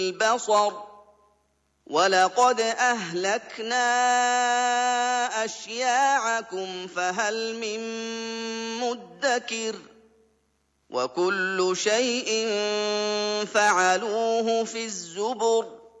البصر ولقد أهلكنا أشياعكم فهل من مدكر وكل شيء فعلوه في الزبر